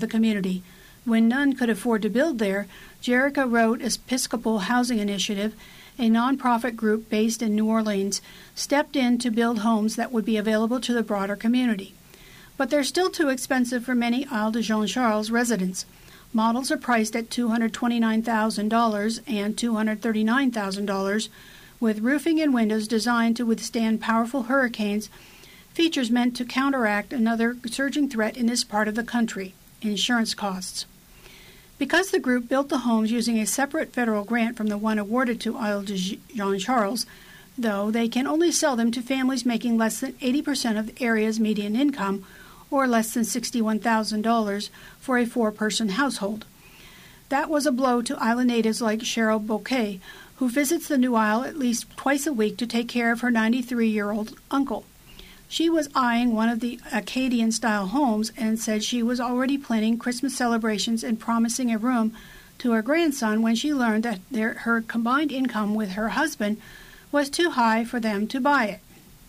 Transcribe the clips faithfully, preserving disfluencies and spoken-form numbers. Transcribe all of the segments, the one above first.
the community. When none could afford to build there, Jericho Road Episcopal Housing Initiative, a nonprofit group based in New Orleans, stepped in to build homes that would be available to the broader community. But they're still too expensive for many Isle de Jean Charles residents. Models are priced at two hundred twenty-nine thousand dollars and two hundred thirty-nine thousand dollars, with roofing and windows designed to withstand powerful hurricanes, features meant to counteract another surging threat in this part of the country, insurance costs. Because the group built the homes using a separate federal grant from the one awarded to Isle de Jean Charles, though, they can only sell them to families making less than eighty percent of the area's median income, or less than sixty-one thousand dollars for a four-person household. That was a blow to Isle natives like Cheryl Bouquet, who visits the New Isle at least twice a week to take care of her ninety-three-year-old uncle. She was eyeing one of the Acadian-style homes and said she was already planning Christmas celebrations and promising a room to her grandson when she learned that their, her combined income with her husband was too high for them to buy it.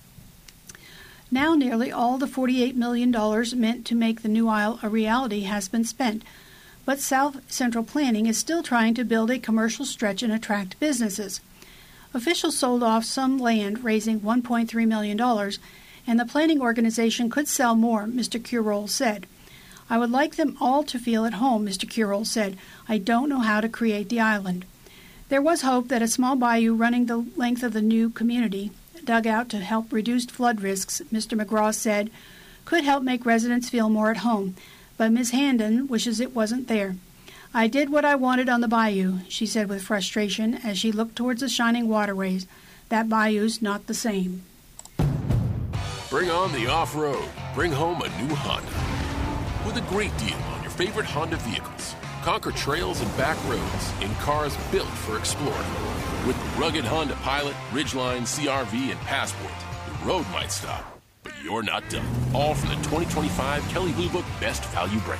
Now nearly all the forty-eight million dollars meant to make the New Isle a reality has been spent, but South Central Planning is still trying to build a commercial stretch and attract businesses. Officials sold off some land, raising one point three million dollars, and the planning organization could sell more, Mister Curole said. I would like them all to feel at home, Mister Curole said. I don't know how to create the island. There was hope that a small bayou running the length of the new community, dug out to help reduce flood risks, Mister McGraw said, could help make residents feel more at home, but Miz Handon wishes it wasn't there. I did what I wanted on the bayou, she said with frustration as she looked towards the shining waterways. That bayou's not the same. Bring on the off-road. Bring home a new Honda. With a great deal on your favorite Honda vehicles. Conquer trails and back roads in cars built for exploring. With the rugged Honda Pilot, Ridgeline, C R V, and Passport, the road might stop, but you're not done. All from the twenty twenty-five Kelley Blue Book Best Value brand.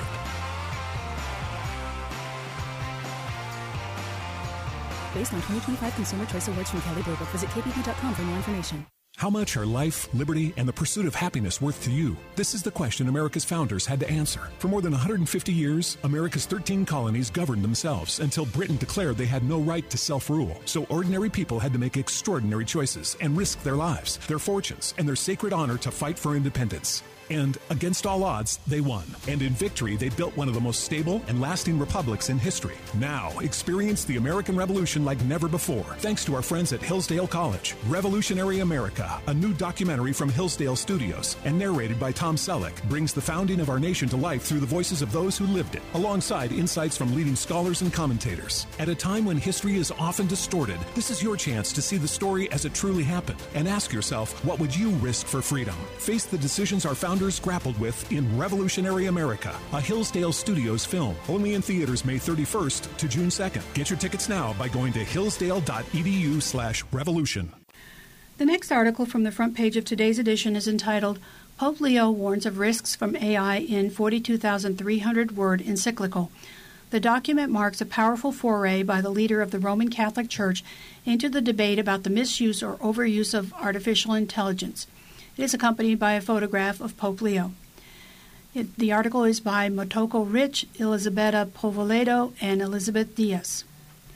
Based on twenty twenty-five Consumer Choice Awards from Kelley Blue Book. Visit K B B dot com for more information. How much are life, liberty, and the pursuit of happiness worth to you? This is the question America's founders had to answer. For more than one hundred fifty years, America's thirteen colonies governed themselves until Britain declared they had no right to self-rule. So ordinary people had to make extraordinary choices and risk their lives, their fortunes, and their sacred honor to fight for independence. And against all odds, they won. And in victory, they built one of the most stable and lasting republics in history. Now, experience the American Revolution like never before, thanks to our friends at Hillsdale College. Revolutionary America, a new documentary from Hillsdale Studios and narrated by Tom Selleck, brings the founding of our nation to life through the voices of those who lived it, alongside insights from leading scholars and commentators. At a time when history is often distorted, this is your chance to see the story as it truly happened and ask yourself, what would you risk for freedom? Face the decisions our founders grappled with in Revolutionary America, a Hillsdale Studios film. Only in theaters May thirty-first to June second. Get your tickets now by going to hillsdale.edu slash revolution. The next article from the front page of today's edition is entitled, Pope Leo Warns of Risks from A I in forty-two thousand three hundred word encyclical. The document marks a powerful foray by the leader of the Roman Catholic Church into the debate about the misuse or overuse of artificial intelligence. It is accompanied by a photograph of Pope Leo. It, the article is by Motoko Rich, Elizabetta Povoledo, and Elizabeth Diaz.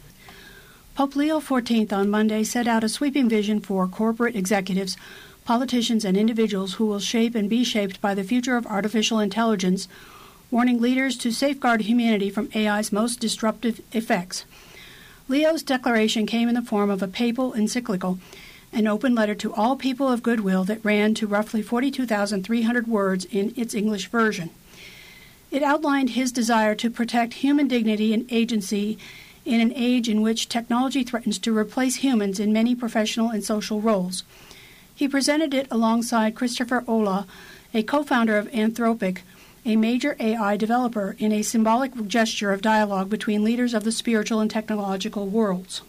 Pope Leo the fourteenth on Monday set out a sweeping vision for corporate executives, politicians, and individuals who will shape and be shaped by the future of artificial intelligence, warning leaders to safeguard humanity from A I's most disruptive effects. Leo's declaration came in the form of a papal encyclical, an open letter to all people of goodwill that ran to roughly forty-two thousand three hundred words in its English version. It outlined his desire to protect human dignity and agency in an age in which technology threatens to replace humans in many professional and social roles. He presented it alongside Christopher Olah, a co-founder of Anthropic, a major A I developer, in a symbolic gesture of dialogue between leaders of the spiritual and technological worlds.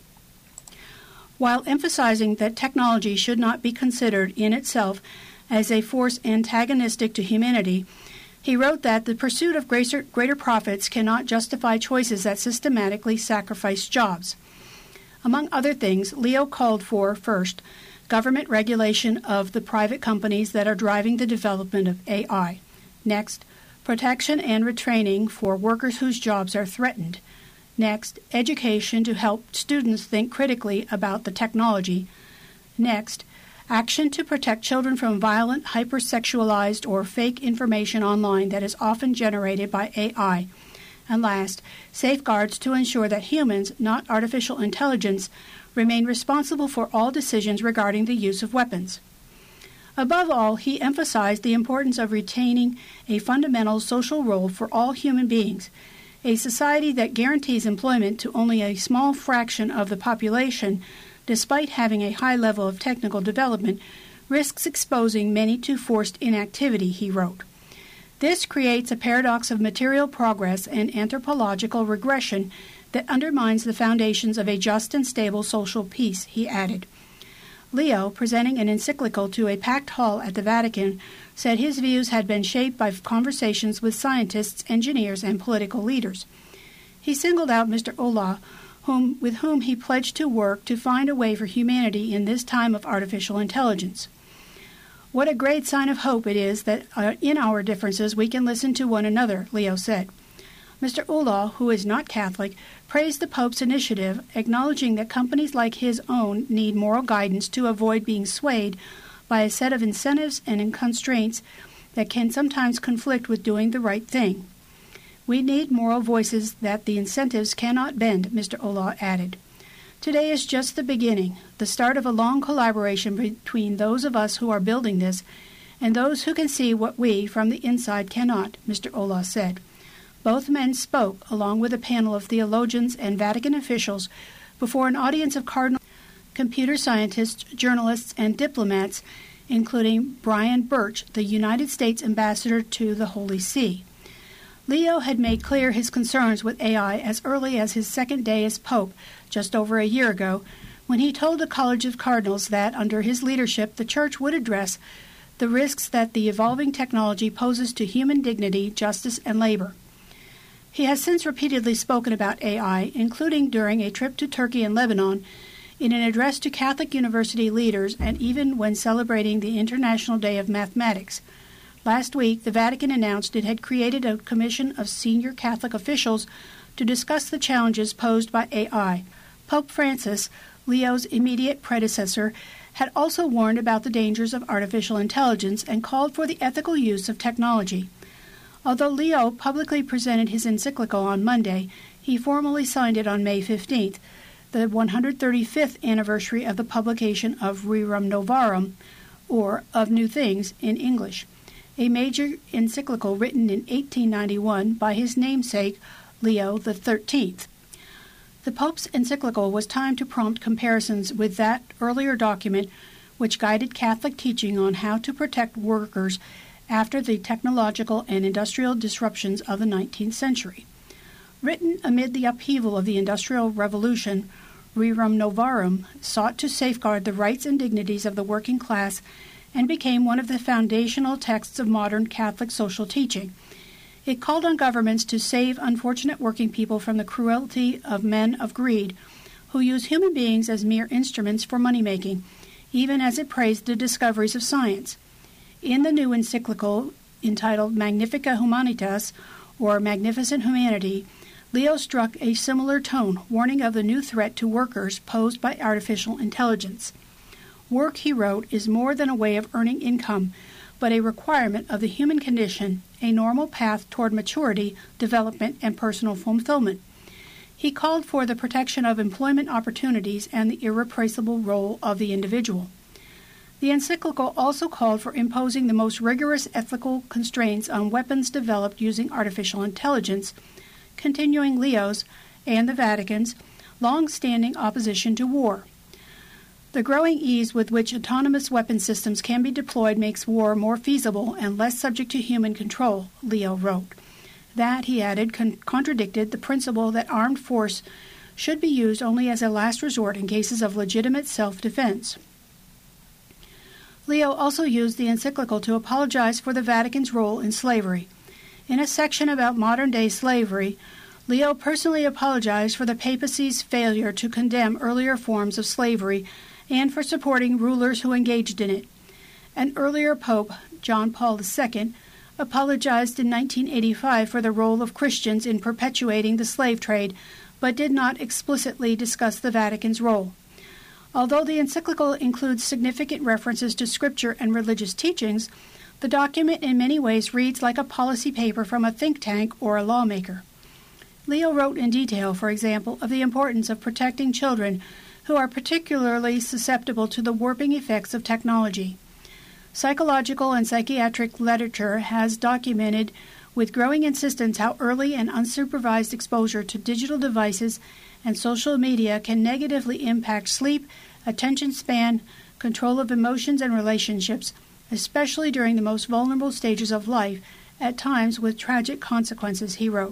While emphasizing that technology should not be considered in itself as a force antagonistic to humanity, he wrote that the pursuit of greater, greater profits cannot justify choices that systematically sacrifice jobs. Among other things, Leo called for, first, government regulation of the private companies that are driving the development of A I. Next, protection and retraining for workers whose jobs are threatened. Next, education to help students think critically about the technology. Next, action to protect children from violent, hypersexualized, or fake information online that is often generated by A I. And last, safeguards to ensure that humans, not artificial intelligence, remain responsible for all decisions regarding the use of weapons. Above all, he emphasized the importance of retaining a fundamental social role for all human beings. A society that guarantees employment to only a small fraction of the population, despite having a high level of technical development, risks exposing many to forced inactivity, he wrote. This creates a paradox of material progress and anthropological regression that undermines the foundations of a just and stable social peace, he added. Leo, presenting an encyclical to a packed hall at the Vatican, said his views had been shaped by conversations with scientists, engineers, and political leaders. He singled out Mister Olah, whom, with whom he pledged to work to find a way for humanity in this time of artificial intelligence. What a great sign of hope it is that uh, in our differences we can listen to one another, Leo said. Mister Olah, who is not Catholic, praised the Pope's initiative, acknowledging that companies like his own need moral guidance to avoid being swayed by a set of incentives and constraints that can sometimes conflict with doing the right thing. We need moral voices that the incentives cannot bend, Mister Olah added. Today is just the beginning, the start of a long collaboration between those of us who are building this and those who can see what we, from the inside, cannot, Mister Olah said. Both men spoke, along with a panel of theologians and Vatican officials, before an audience of cardinals, computer scientists, journalists, and diplomats, including Brian Birch, the United States ambassador to the Holy See. Leo had made clear his concerns with A I as early as his second day as Pope, just over a year ago, when he told the College of Cardinals that, under his leadership, the Church would address the risks that the evolving technology poses to human dignity, justice, and labor. He has since repeatedly spoken about A I, including during a trip to Turkey and Lebanon, in an address to Catholic university leaders, and even when celebrating the International Day of Mathematics. Last week, the Vatican announced it had created a commission of senior Catholic officials to discuss the challenges posed by A I. Pope Francis, Leo's immediate predecessor, had also warned about the dangers of artificial intelligence and called for the ethical use of technology. Although Leo publicly presented his encyclical on Monday, he formally signed it on May fifteenth, the one hundred thirty-fifth anniversary of the publication of Rerum Novarum, or Of New Things in English, a major encyclical written in eighteen ninety-one by his namesake, Leo the thirteenth. The Pope's encyclical was timed to prompt comparisons with that earlier document which guided Catholic teaching on how to protect workers after the technological and industrial disruptions of the nineteenth century. Written amid the upheaval of the Industrial Revolution, Rerum Novarum sought to safeguard the rights and dignities of the working class and became one of the foundational texts of modern Catholic social teaching. It called on governments to save unfortunate working people from the cruelty of men of greed, who use human beings as mere instruments for money-making, even as it praised the discoveries of science. In the new encyclical, entitled Magnifica Humanitas, or Magnificent Humanity, Leo struck a similar tone, warning of the new threat to workers posed by artificial intelligence. Work, he wrote, is more than a way of earning income, but a requirement of the human condition, a normal path toward maturity, development, and personal fulfillment. He called for the protection of employment opportunities and the irreplaceable role of the individual. The encyclical also called for imposing the most rigorous ethical constraints on weapons developed using artificial intelligence, continuing Leo's and the Vatican's long-standing opposition to war. The growing ease with which autonomous weapon systems can be deployed makes war more feasible and less subject to human control, Leo wrote. That, he added, con- contradicted the principle that armed force should be used only as a last resort in cases of legitimate self-defense. Leo also used the encyclical to apologize for the Vatican's role in slavery. In a section about modern-day slavery, Leo personally apologized for the papacy's failure to condemn earlier forms of slavery and for supporting rulers who engaged in it. An earlier pope, John Paul the Second, apologized in nineteen eighty-five for the role of Christians in perpetuating the slave trade, but did not explicitly discuss the Vatican's role. Although the encyclical includes significant references to scripture and religious teachings, the document in many ways reads like a policy paper from a think tank or a lawmaker. Leo wrote in detail, for example, of the importance of protecting children who are particularly susceptible to the warping effects of technology. Psychological and psychiatric literature has documented with growing insistence how early and unsupervised exposure to digital devices and social media can negatively impact sleep, attention span, control of emotions and relationships, especially during the most vulnerable stages of life, at times with tragic consequences, he wrote.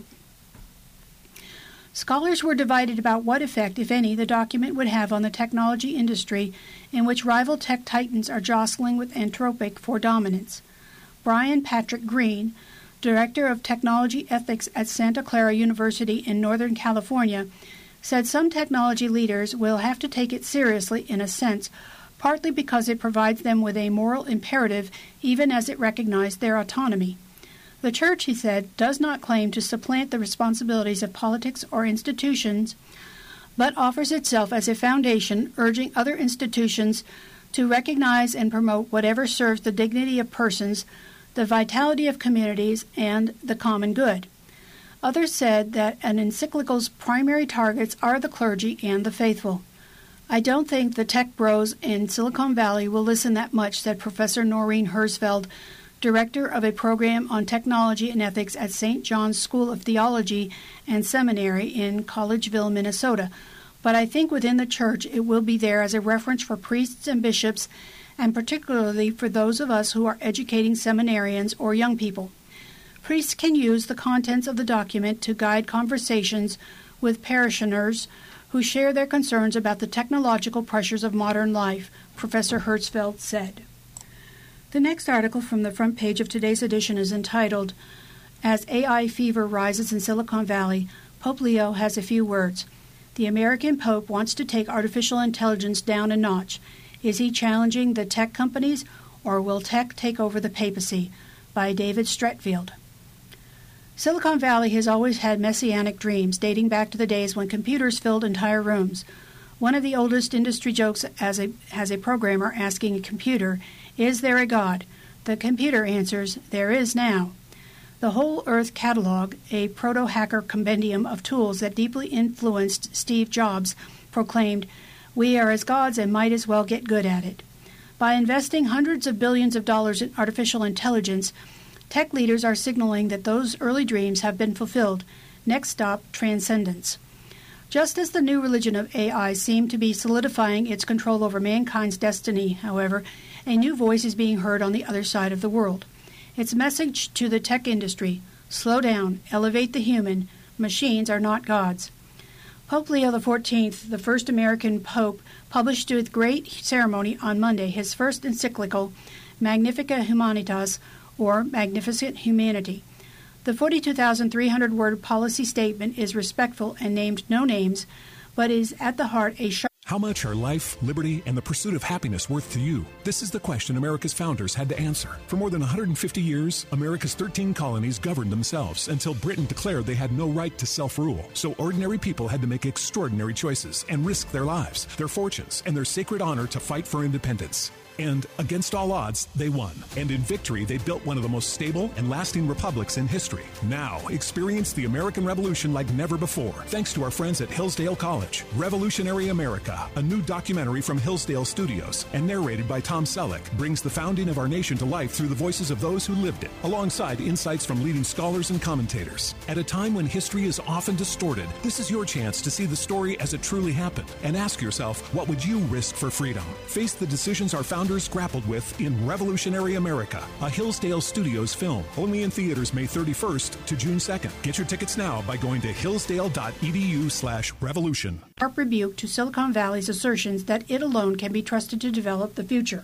Scholars were divided about what effect, if any, the document would have on the technology industry in which rival tech titans are jostling with Anthropic for dominance. Brian Patrick Green, Director of Technology Ethics at Santa Clara University in Northern California, said some technology leaders will have to take it seriously in a sense, partly because it provides them with a moral imperative even as it recognizes their autonomy. The Church, he said, does not claim to supplant the responsibilities of politics or institutions, but offers itself as a foundation urging other institutions to recognize and promote whatever serves the dignity of persons, the vitality of communities, and the common good. Others said that an encyclical's primary targets are the clergy and the faithful. I don't think the tech bros in Silicon Valley will listen that much, said Professor Noreen Herzfeld, Director of a program on technology and ethics at Saint John's School of Theology and Seminary in Collegeville, Minnesota. But I think within the Church it will be there as a reference for priests and bishops, and particularly for those of us who are educating seminarians or young people. Priests can use the contents of the document to guide conversations with parishioners who share their concerns about the technological pressures of modern life, Professor Herzfeld said. The next article from the front page of today's edition is entitled, As A I Fever Rises in Silicon Valley, Pope Leo has a few words. The American Pope wants to take artificial intelligence down a notch. Is he challenging the tech companies, or will tech take over the papacy? By David Stretfield. Silicon Valley has always had messianic dreams, dating back to the days when computers filled entire rooms. One of the oldest industry jokes as a, has a programmer asking a computer, "Is there a God?" The computer answers, "There is now." The Whole Earth Catalog, a proto-hacker compendium of tools that deeply influenced Steve Jobs, proclaimed, "We are as gods and might as well get good at it." By investing hundreds of billions of dollars in artificial intelligence, tech leaders are signaling that those early dreams have been fulfilled. Next stop, transcendence. Just as the new religion of A I seemed to be solidifying its control over mankind's destiny, however, a new voice is being heard on the other side of the world. Its message to the tech industry: slow down, elevate the human, machines are not gods. Pope Leo the fourteenth, the first American pope, published with great ceremony on Monday his first encyclical, Magnificat Humanitas, or Magnificent Humanity. The forty-two thousand three hundred word policy statement is respectful and named no names, but is at the heart a sharp... How much are life, liberty, and the pursuit of happiness worth to you? This is the question America's founders had to answer. For more than one hundred fifty years, America's thirteen colonies governed themselves until Britain declared they had no right to self-rule. So ordinary people had to make extraordinary choices and risk their lives, their fortunes, and their sacred honor to fight for independence. And against all odds, they won. And in victory, they built one of the most stable and lasting republics in history. Now, experience the American Revolution like never before, thanks to our friends at Hillsdale College. Revolutionary America, a new documentary from Hillsdale Studios and narrated by Tom Selleck, brings the founding of our nation to life through the voices of those who lived it, alongside insights from leading scholars and commentators. At a time when history is often distorted, this is your chance to see the story as it truly happened and ask yourself, what would you risk for freedom? Face the decisions our founders grappled with in Revolutionary America, a Hillsdale Studios film. Only in theaters May thirty-first to June second. Get your tickets now by going to hillsdale.edu slash revolution. Sharp rebuke to Silicon Valley's assertions that it alone can be trusted to develop the future.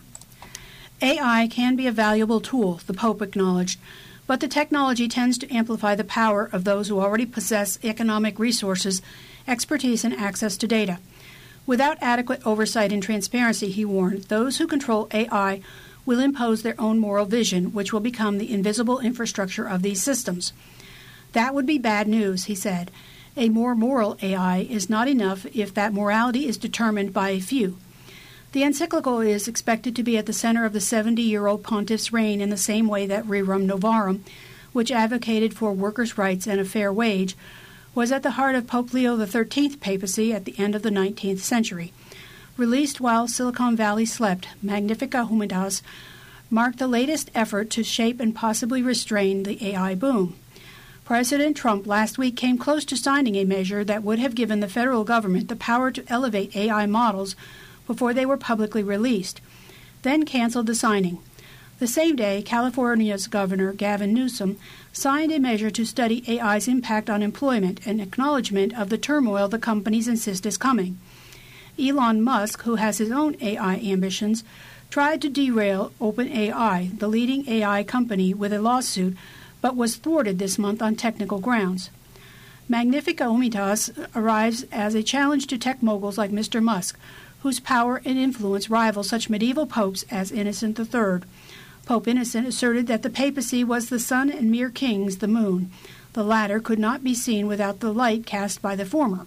A I can be a valuable tool, the Pope acknowledged, but the technology tends to amplify the power of those who already possess economic resources, expertise, and access to data. Without adequate oversight and transparency, he warned, those who control A I will impose their own moral vision, which will become the invisible infrastructure of these systems. That would be bad news, he said. A more moral A I is not enough if that morality is determined by a few. The encyclical is expected to be at the center of the seventy-year-old pontiff's reign in the same way that Rerum Novarum, which advocated for workers' rights and a fair wage, was at the heart of Pope Leo the thirteenth papacy at the end of the nineteenth century. Released while Silicon Valley slept, Magnifica Humanitas marked the latest effort to shape and possibly restrain the A I boom. President Trump last week came close to signing a measure that would have given the federal government the power to elevate A I models before they were publicly released, then canceled the signing. The same day, California's Governor Gavin Newsom signed a measure to study A I's impact on employment and acknowledgement of the turmoil the companies insist is coming. Elon Musk, who has his own A I ambitions, tried to derail OpenAI, the leading A I company, with a lawsuit, but was thwarted this month on technical grounds. Magnifica Humanitas arrives as a challenge to tech moguls like Mister Musk, whose power and influence rival such medieval popes as Innocent the Third. Pope Innocent asserted that the papacy was the sun and mere kings the moon. The latter could not be seen without the light cast by the former.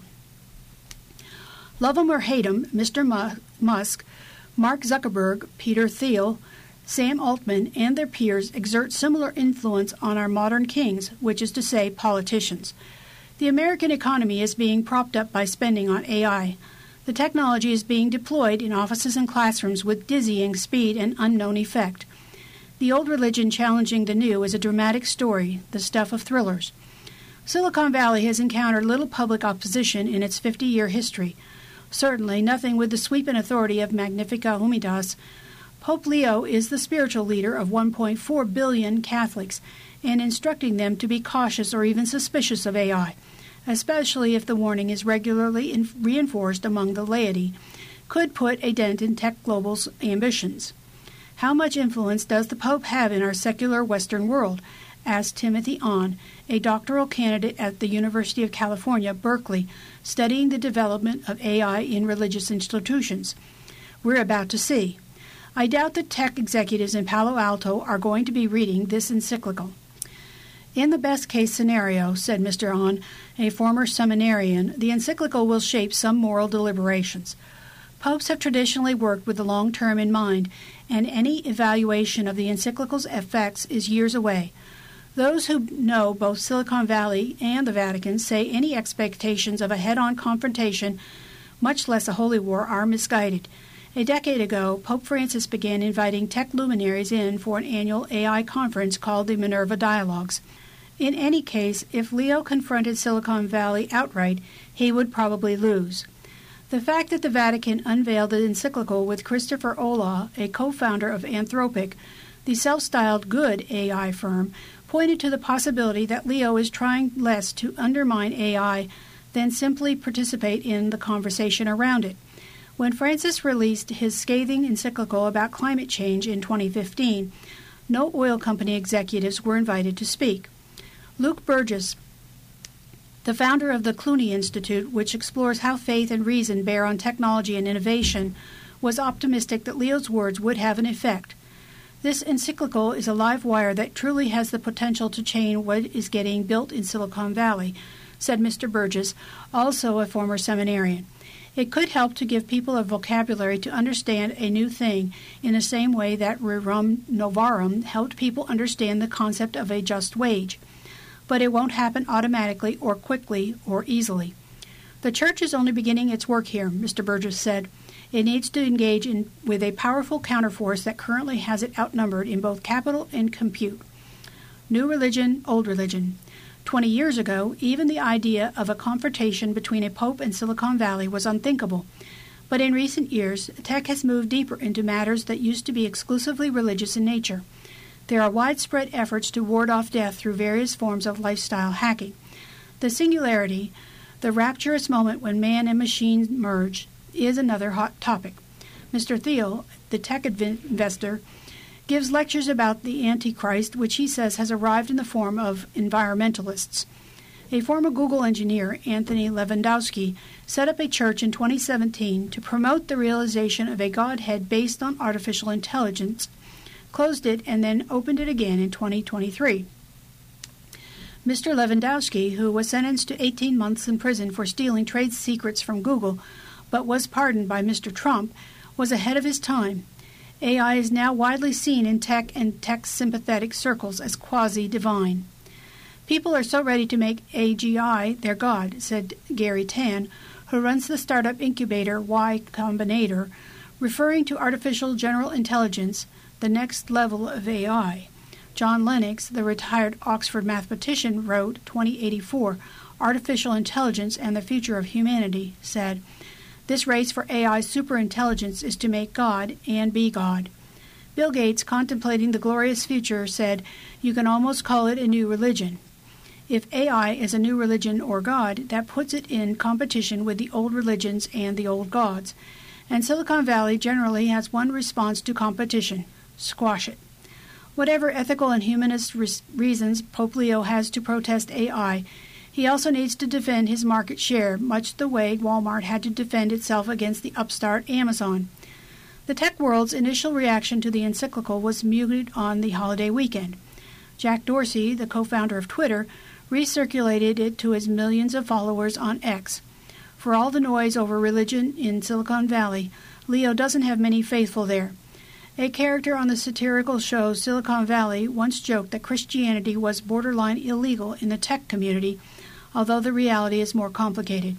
Love 'em or hate 'em, Mister Musk, Mark Zuckerberg, Peter Thiel, Sam Altman, and their peers exert similar influence on our modern kings, which is to say, politicians. The American economy is being propped up by spending on A I. The technology is being deployed in offices and classrooms with dizzying speed and unknown effect. The old religion challenging the new is a dramatic story, the stuff of thrillers. Silicon Valley has encountered little public opposition in its fifty-year history. Certainly nothing with the sweep and authority of Magnifica Humanitas. Pope Leo is the spiritual leader of one point four billion Catholics and instructing them to be cautious or even suspicious of A I, especially if the warning is regularly in- reinforced among the laity, could put a dent in Tech Global's ambitions. How much influence does the Pope have in our secular Western world? Asked Timothy Ahn, a doctoral candidate at the University of California, Berkeley, studying the development of A I in religious institutions. We're about to see. I doubt that tech executives in Palo Alto are going to be reading this encyclical. In the best-case scenario, said Mister Ahn, a former seminarian, the encyclical will shape some moral deliberations. Popes have traditionally worked with the long term in mind, and any evaluation of the encyclical's effects is years away. Those who know both Silicon Valley and the Vatican say any expectations of a head-on confrontation, much less a holy war, are misguided. A decade ago, Pope Francis began inviting tech luminaries in for an annual A I conference called the Minerva Dialogues. In any case, if Leo confronted Silicon Valley outright, he would probably lose. The fact that the Vatican unveiled the encyclical with Christopher Olah, a co-founder of Anthropic, the self-styled good A I firm, pointed to the possibility that Leo is trying less to undermine A I than simply participate in the conversation around it. When Francis released his scathing encyclical about climate change in twenty fifteen, no oil company executives were invited to speak. Luke Burgess, the founder of the Clooney Institute, which explores how faith and reason bear on technology and innovation, was optimistic that Leo's words would have an effect. This encyclical is a live wire that truly has the potential to change what is getting built in Silicon Valley, said Mister Burgess, also a former seminarian. It could help to give people a vocabulary to understand a new thing in the same way that Rerum Novarum helped people understand the concept of a just wage. But it won't happen automatically or quickly or easily. The Church is only beginning its work here, Mister Burgess said. It needs to engage in, with a powerful counterforce that currently has it outnumbered in both capital and compute. New religion, old religion. Twenty years ago, even the idea of a confrontation between a pope and Silicon Valley was unthinkable. But in recent years, tech has moved deeper into matters that used to be exclusively religious in nature. There are widespread efforts to ward off death through various forms of lifestyle hacking. The singularity, the rapturous moment when man and machine merge, is another hot topic. Mister Thiel, the tech investor, gives lectures about the Antichrist, which he says has arrived in the form of environmentalists. A former Google engineer, Anthony Levandowski, set up a church in twenty seventeen to promote the realization of a Godhead based on artificial intelligence, closed it, and then opened it again in twenty twenty-three. Mister Lewandowski, who was sentenced to eighteen months in prison for stealing trade secrets from Google, but was pardoned by Mister Trump, was ahead of his time. A I is now widely seen in tech and tech-sympathetic circles as quasi-divine. People are so ready to make A G I their god, said Gary Tan, who runs the startup incubator Y Combinator, referring to artificial general intelligence, the next level of A I. John Lennox, the retired Oxford mathematician, wrote twenty eighty-four, Artificial Intelligence and the Future of Humanity, said, "This race for A I superintelligence is to make God and be God." Bill Gates, contemplating the glorious future, said, "You can almost call it a new religion." If A I is a new religion or God, that puts it in competition with the old religions and the old gods. And Silicon Valley generally has one response to competition: squash it. Whatever ethical and humanist re- reasons Pope Leo has to protest A I, he also needs to defend his market share, much the way Walmart had to defend itself against the upstart Amazon. The tech world's initial reaction to the encyclical was muted on the holiday weekend. Jack Dorsey, the co-founder of Twitter, recirculated it to his millions of followers on X. For all the noise over religion in Silicon Valley, Leo doesn't have many faithful there. A character on the satirical show Silicon Valley once joked that Christianity was borderline illegal in the tech community, although the reality is more complicated.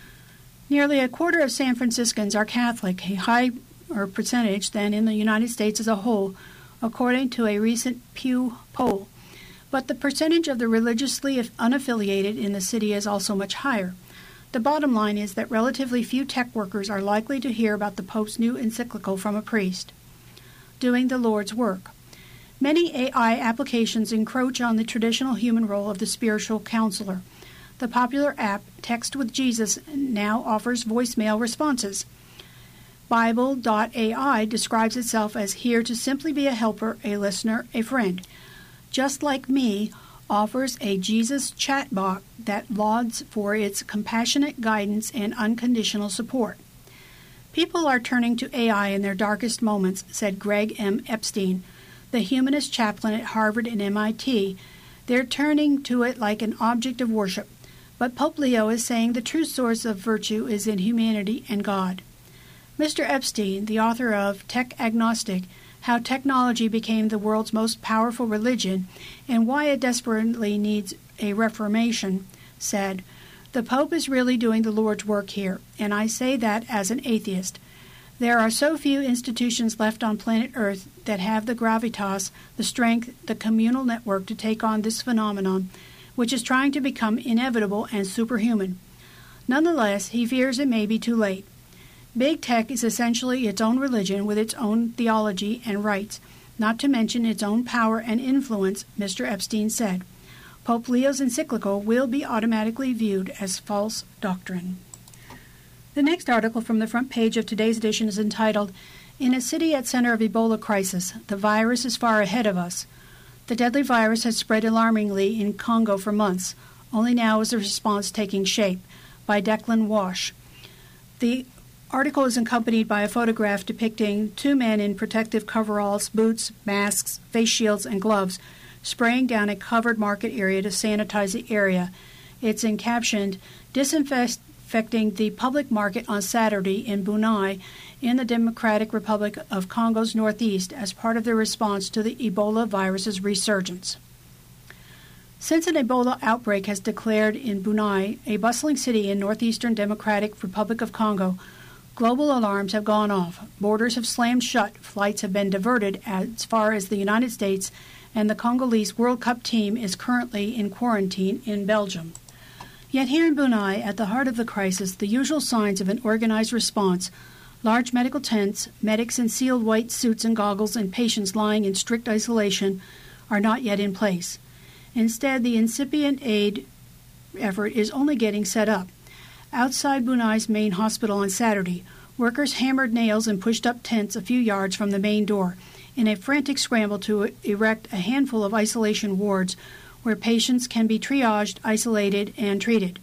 Nearly a quarter of San Franciscans are Catholic, a higher percentage than in the United States as a whole, according to a recent Pew poll. But the percentage of the religiously unaffiliated in the city is also much higher. The bottom line is that relatively few tech workers are likely to hear about the Pope's new encyclical from a priest. Doing the Lord's work. Many A I applications encroach on the traditional human role of the spiritual counselor. The popular app Text with Jesus now offers voicemail responses. Bible dot A I describes itself as here to simply be a helper, a listener, a friend. Just Like Me offers a Jesus chatbot that lauds for its compassionate guidance and unconditional support. People are turning to A I in their darkest moments, said Greg M. Epstein, the humanist chaplain at Harvard and M I T. They're turning to it like an object of worship. But Pope Leo is saying the true source of virtue is in humanity and God. Mister Epstein, the author of Tech Agnostic, How Technology Became the World's Most Powerful Religion and Why It Desperately Needs a Reformation, said, "The Pope is really doing the Lord's work here, and I say that as an atheist. There are so few institutions left on planet Earth that have the gravitas, the strength, the communal network to take on this phenomenon, which is trying to become inevitable and superhuman. Nonetheless, he fears it may be too late. Big Tech is essentially its own religion with its own theology and rites, not to mention its own power and influence," Mister Epstein said. Pope Leo's encyclical will be automatically viewed as false doctrine. The next article from the front page of today's edition is entitled, "In a City at Center of Ebola Crisis, the Virus is Far Ahead of Us." The deadly virus has spread alarmingly in Congo for months. Only now is the response taking shape, by Declan Wash. The article is accompanied by a photograph depicting two men in protective coveralls, boots, masks, face shields, and gloves, spraying down a covered market area to sanitize the area. It's encaptioned, "Disinfecting the public market on Saturday in Bunai in the Democratic Republic of Congo's northeast as part of the response to the Ebola virus's resurgence." Since an Ebola outbreak has declared in Bunai, a bustling city in northeastern Democratic Republic of Congo, global alarms have gone off. Borders have slammed shut. Flights have been diverted as far as the United States, and the Congolese World Cup team is currently in quarantine in Belgium. Yet here in Bunai, at the heart of the crisis, the usual signs of an organized response, large medical tents, medics in sealed white suits and goggles, and patients lying in strict isolation, are not yet in place. Instead, the incipient aid effort is only getting set up. Outside Bunai's main hospital on Saturday, workers hammered nails and pushed up tents a few yards from the main door in a frantic scramble to erect a handful of isolation wards where patients can be triaged, isolated, and treated.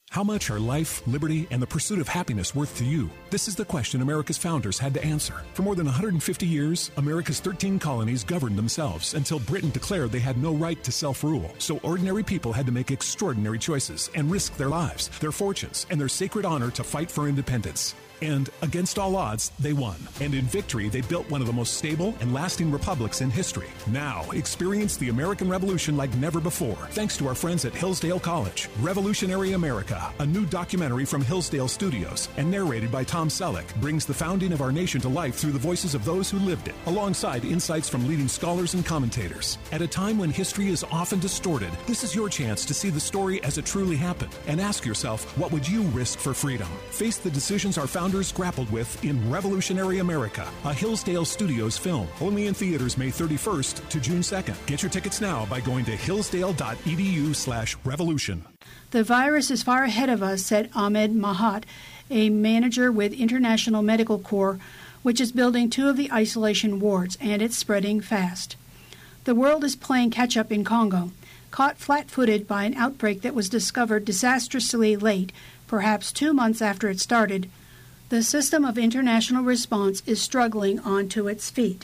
How much are life, liberty, and the pursuit of happiness worth to you? This is the question America's founders had to answer. For more than one hundred fifty years, America's thirteen colonies governed themselves until Britain declared they had no right to self-rule. So ordinary people had to make extraordinary choices and risk their lives, their fortunes, and their sacred honor to fight for independence. And against all odds, they won. And in victory, they built one of the most stable and lasting republics in history. Now, experience the American Revolution like never before, thanks to our friends at Hillsdale College. Revolutionary America, a new documentary from Hillsdale Studios and narrated by Tom Selleck, brings the founding of our nation to life through the voices of those who lived it, alongside insights from leading scholars and commentators. At a time when history is often distorted, this is your chance to see the story as it truly happened and ask yourself, what would you risk for freedom? Face the decisions our founders grappled with in Revolutionary America, a Hillsdale Studios film. Only in theaters May thirty-first to June second. Get your tickets now by going to hillsdale.edu slash revolution. The virus is far ahead of us, said Ahmed Mahat, a manager with International Medical Corps, which is building two of the isolation wards, and it's spreading fast. The world is playing catch-up in Congo. Caught flat-footed by an outbreak that was discovered disastrously late, perhaps two months after it started, the system of international response is struggling onto its feet.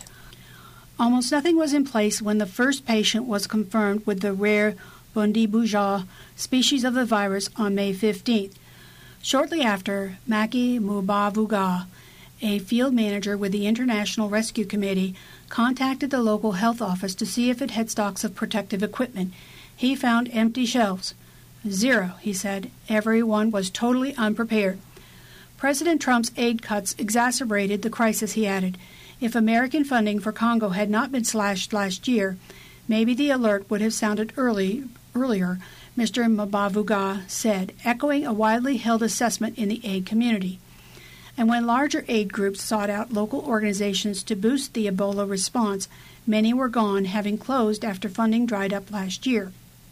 Almost nothing was in place when the first patient was confirmed with the rare Bundibugyo species of the virus on May fifteenth. Shortly after, Maki Mubavuga, a field manager with the International Rescue Committee, contacted the local health office to see if it had stocks of protective equipment. He found empty shelves. Zero, he said. Everyone was totally unprepared. President Trump's aid cuts exacerbated the crisis, he added. If American funding for Congo had not been slashed last year, maybe the alert would have sounded early, earlier, Mister Mubavuga said, echoing a widely held assessment in the aid community. And when larger aid groups sought out local organizations to boost the Ebola response, many were gone, having closed after funding dried up last year.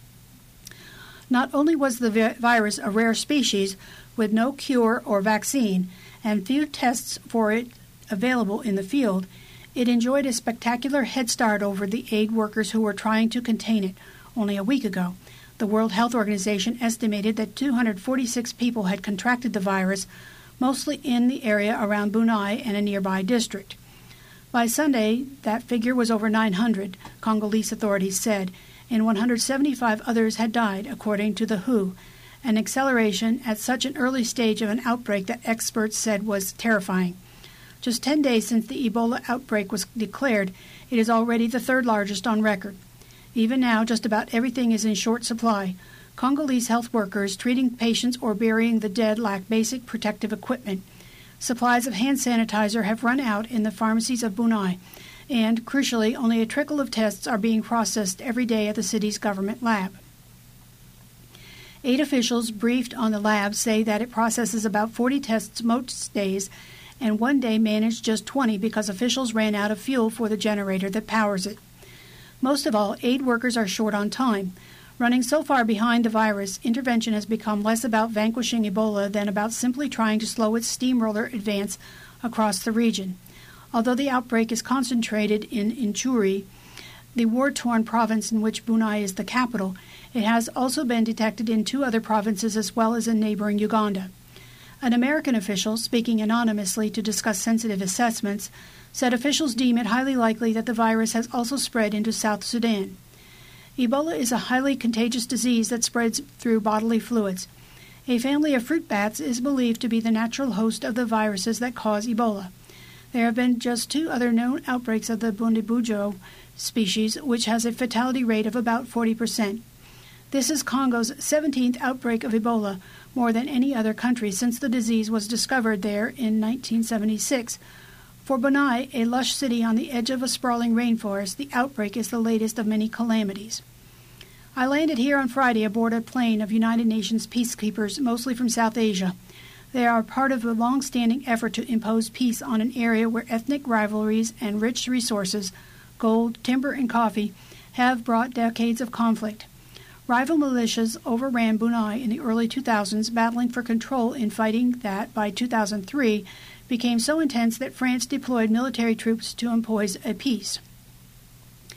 Not only was the vi- virus a rare species with no cure or vaccine and few tests for it available in the field, it enjoyed a spectacular head start over the aid workers who were trying to contain it only a week ago. The World Health Organization estimated that two hundred forty-six people had contracted the virus, mostly in the area around Bunai and a nearby district. By Sunday, that figure was over nine hundred, Congolese authorities said, and one hundred seventy-five others had died, according to the W H O, an acceleration at such an early stage of an outbreak that experts said was terrifying. Just ten days since the Ebola outbreak was declared, it is already the third largest on record. Even now, just about everything is in short supply. Congolese health workers treating patients or burying the dead lack basic protective equipment. Supplies of hand sanitizer have run out in the pharmacies of Bunai, and, crucially, only a trickle of tests are being processed every day at the city's government lab. Eight officials briefed on the lab say that it processes about forty tests most days, and one day managed just twenty because officials ran out of fuel for the generator that powers it. Most of all, aid workers are short on time. Running so far behind the virus, intervention has become less about vanquishing Ebola than about simply trying to slow its steamroller advance across the region. Although the outbreak is concentrated in Ituri, the war-torn province in which Bunai is the capital, it has also been detected in two other provinces as well as in neighboring Uganda. An American official, speaking anonymously to discuss sensitive assessments, said officials deem it highly likely that the virus has also spread into South Sudan. Ebola is a highly contagious disease that spreads through bodily fluids. A family of fruit bats is believed to be the natural host of the viruses that cause Ebola. There have been just two other known outbreaks of the Bundibugyo species, which has a fatality rate of about forty percent. This is Congo's seventeenth outbreak of Ebola, more than any other country since the disease was discovered there in nineteen seventy-six. For Bunai, a lush city on the edge of a sprawling rainforest, the outbreak is the latest of many calamities. I landed here on Friday aboard a plane of United Nations peacekeepers, mostly from South Asia. They are part of a long-standing effort to impose peace on an area where ethnic rivalries and rich resources, gold, timber, and coffee, have brought decades of conflict. Rival militias overran Bunai in the early two thousands, battling for control in fighting that, by two thousand three, became so intense that France deployed military troops to impose a peace.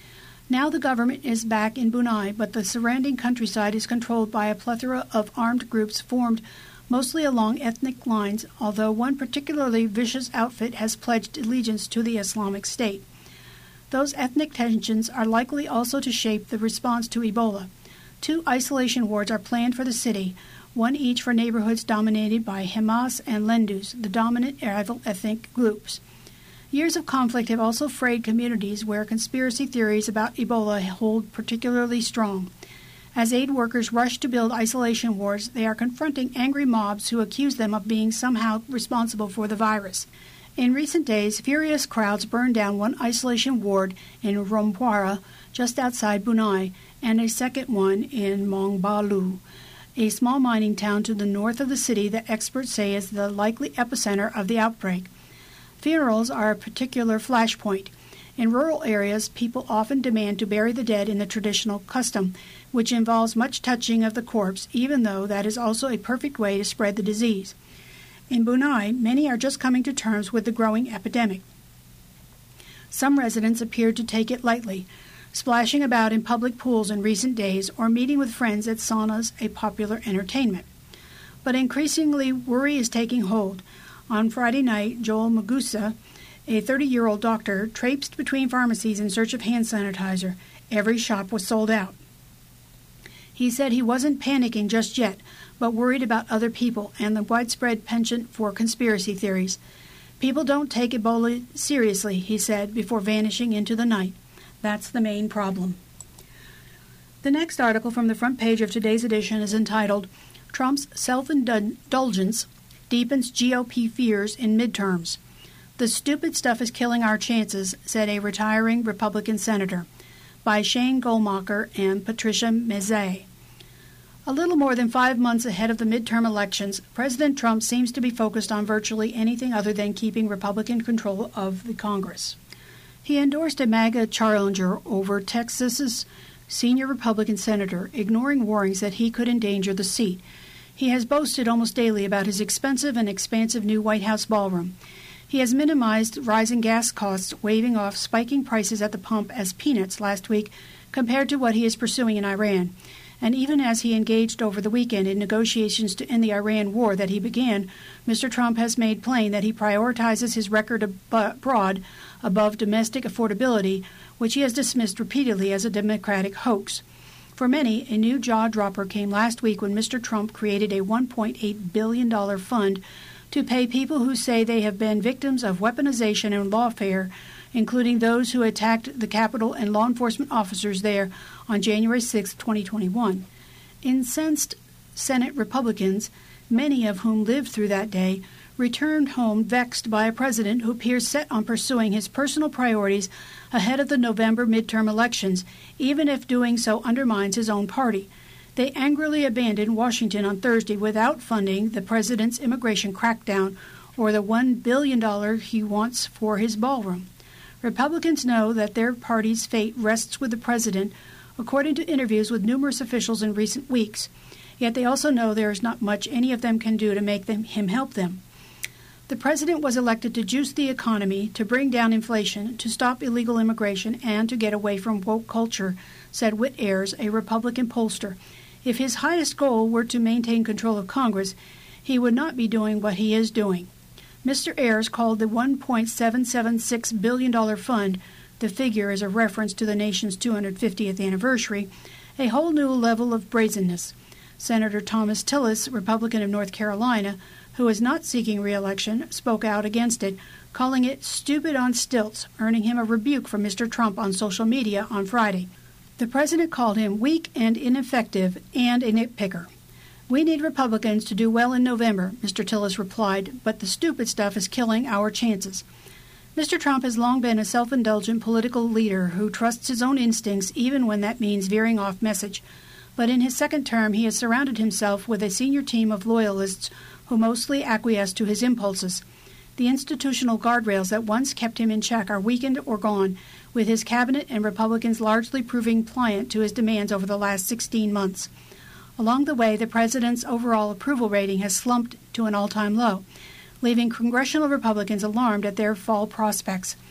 Now the government is back in Bunai, but the surrounding countryside is controlled by a plethora of armed groups formed mostly along ethnic lines, although one particularly vicious outfit has pledged allegiance to the Islamic State. Those ethnic tensions are likely also to shape the response to Ebola. Two isolation wards are planned for the city, one each for neighborhoods dominated by Hamas and Lendus, the dominant rival ethnic groups. Years of conflict have also frayed communities where conspiracy theories about Ebola hold particularly strong. As aid workers rush to build isolation wards, they are confronting angry mobs who accuse them of being somehow responsible for the virus. In recent days, furious crowds burned down one isolation ward in Rompwara, just outside Bunai, and a second one in Mongbalu, a small mining town to the north of the city that experts say is the likely epicenter of the outbreak. Funerals are a particular flashpoint. In rural areas, people often demand to bury the dead in the traditional custom, which involves much touching of the corpse, even though that is also a perfect way to spread the disease. In Bunai, many are just coming to terms with the growing epidemic. Some residents appeared to take it lightly, splashing about in public pools in recent days or meeting with friends at saunas, a popular entertainment. But increasingly, worry is taking hold. On Friday night, Joel Magusa, a thirty-year-old doctor, traipsed between pharmacies in search of hand sanitizer. Every shop was sold out. He said he wasn't panicking just yet, but worried about other people and the widespread penchant for conspiracy theories. People don't take Ebola seriously, he said, before vanishing into the night. That's the main problem. The next article from the front page of today's edition is entitled, Trump's Self-Indulgence Deepens G O P Fears in Midterms. The stupid stuff is killing our chances, said a retiring Republican senator, by Shane Goldmacher and Patricia Mezei. A little more than five months ahead of the midterm elections, President Trump seems to be focused on virtually anything other than keeping Republican control of the Congress. He endorsed a MAGA challenger over Texas's senior Republican senator, ignoring warnings that he could endanger the seat. He has boasted almost daily about his expensive and expansive new White House ballroom. He has minimized rising gas costs, waving off spiking prices at the pump as peanuts last week compared to what he is pursuing in Iran. And even as he engaged over the weekend in negotiations to end the Iran war that he began, Mister Trump has made plain that he prioritizes his record abroad above domestic affordability, which he has dismissed repeatedly as a Democratic hoax. For many, a new jaw-dropper came last week when Mister Trump created a one point eight billion dollars fund to pay people who say they have been victims of weaponization and lawfare, including those who attacked the Capitol and law enforcement officers there on January sixth, twenty twenty-one. Incensed Senate Republicans, many of whom lived through that day, returned home vexed by a president who appears set on pursuing his personal priorities ahead of the November midterm elections, even if doing so undermines his own party. They angrily abandoned Washington on Thursday without funding the president's immigration crackdown or the one billion dollars he wants for his ballroom. Republicans know that their party's fate rests with the president, according to interviews with numerous officials in recent weeks. Yet they also know there is not much any of them can do to make them, him help them. The president was elected to juice the economy, to bring down inflation, to stop illegal immigration, and to get away from woke culture, said Whit Ayers, a Republican pollster. If his highest goal were to maintain control of Congress, he would not be doing what he is doing. Mister Ayers called the one point seven seven six billion dollars fund, the figure is a reference to the nation's two hundred fiftieth anniversary, a whole new level of brazenness. Senator Thomas Tillis, Republican of North Carolina, who is not seeking re-election, spoke out against it, calling it stupid on stilts, earning him a rebuke from Mister Trump on social media on Friday. The president called him weak and ineffective and a nitpicker. We need Republicans to do well in November, Mister Tillis replied, but the stupid stuff is killing our chances. Mister Trump has long been a self-indulgent political leader who trusts his own instincts even when that means veering off message. But in his second term, he has surrounded himself with a senior team of loyalists who mostly acquiesce to his impulses. The institutional guardrails that once kept him in check are weakened or gone, with his cabinet and Republicans largely proving pliant to his demands over the last sixteen months. Along the way, the president's overall approval rating has slumped to an all-time low, leaving congressional Republicans alarmed at their fall prospects.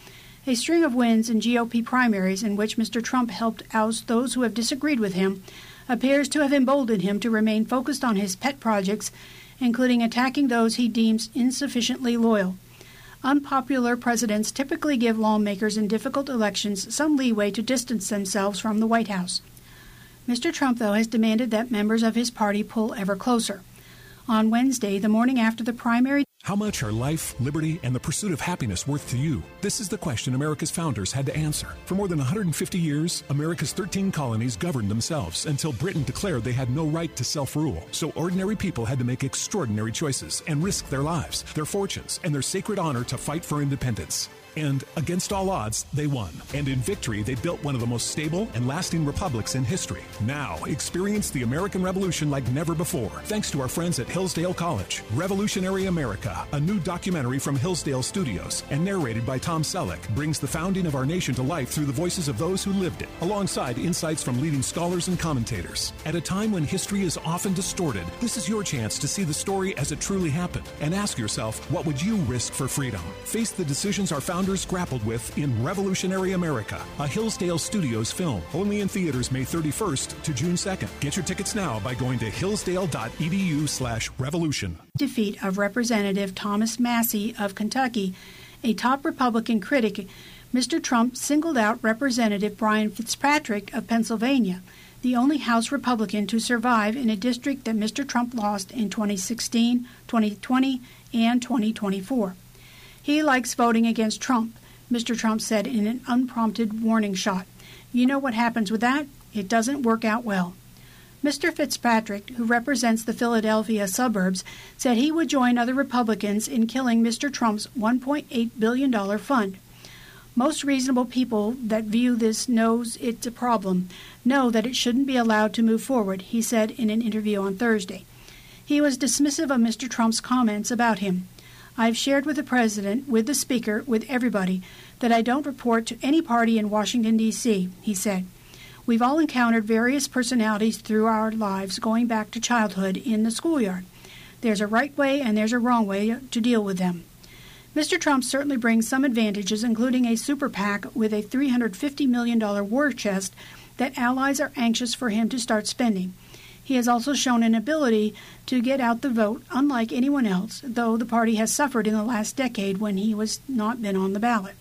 A string of wins in G O P primaries in which Mister Trump helped oust those who have disagreed with him appears to have emboldened him to remain focused on his pet projects, including attacking those he deems insufficiently loyal. Unpopular presidents typically give lawmakers in difficult elections some leeway to distance themselves from the White House. Mister Trump, though, has demanded that members of his party pull ever closer. On Wednesday, the morning after the primary, how much are life, liberty, and the pursuit of happiness worth to you? This is the question America's founders had to answer. For more than one hundred fifty years, America's thirteen colonies governed themselves until Britain declared they had no right to self-rule. So ordinary people had to make extraordinary choices and risk their lives, their fortunes, and their sacred honor to fight for independence. And against all odds, they won. And in victory, they built one of the most stable and lasting republics in history. Now, experience the American Revolution like never before, thanks to our friends at Hillsdale College. Revolutionary America, a new documentary from Hillsdale Studios and narrated by Tom Selleck, brings the founding of our nation to life through the voices of those who lived it, alongside insights from leading scholars and commentators. At a time when history is often distorted, this is your chance to see the story as it truly happened and ask yourself, what would you risk for freedom? Face the decisions our founders grappled with in Revolutionary America, a Hillsdale Studios film. Only in theaters May thirty-first to June second. Get your tickets now by going to hillsdale.edu slash revolution. Defeat of Representative Thomas Massie of Kentucky, a top Republican critic, Mister Trump singled out Representative Brian Fitzpatrick of Pennsylvania, the only House Republican to survive in a district that Mister Trump lost in twenty sixteen, twenty twenty, and twenty twenty-four. He likes voting against Trump, Mister Trump said in an unprompted warning shot. You know what happens with that? It doesn't work out well. Mister Fitzpatrick, who represents the Philadelphia suburbs, said he would join other Republicans in killing Mister Trump's one point eight billion dollars fund. Most reasonable people that view this knows it's a problem, know that it shouldn't be allowed to move forward, he said in an interview on Thursday. He was dismissive of Mister Trump's comments about him. I've shared with the President, with the Speaker, with everybody, that I don't report to any party in Washington, D C, he said. We've all encountered various personalities through our lives going back to childhood in the schoolyard. There's a right way and there's a wrong way to deal with them. Mister Trump certainly brings some advantages, including a super PAC with a three hundred fifty million dollars war chest that allies are anxious for him to start spending. He has also shown an ability to get out the vote, unlike anyone else, though the party has suffered in the last decade when he was not been on the ballot.